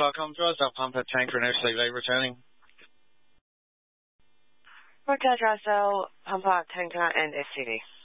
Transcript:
Clark Russell, Pumper Tanker and SCV returning. Roger Russell, Pumper Tanker and SCV.